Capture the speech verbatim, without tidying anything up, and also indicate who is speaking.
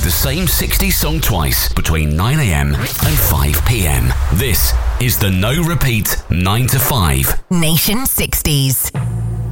Speaker 1: the same sixties song twice between nine a.m. and five p.m. This is the No Repeat nine to five
Speaker 2: Nation sixties.